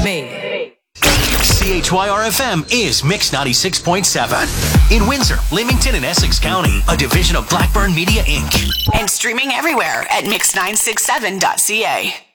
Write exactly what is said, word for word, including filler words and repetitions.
me. C H Y R F M is Mix ninety-six point seven. In Windsor, Leamington, and Essex County, a division of Blackburn Media, Incorporated. And streaming everywhere at mix nine six seven dot c a.